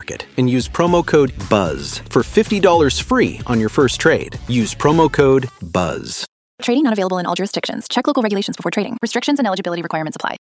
market and use promo code BUZZ for $50 free on your first trade. Use promo code BUZZ. Trading not available in all jurisdictions. Check local regulations before trading. Restrictions and eligibility requirements apply.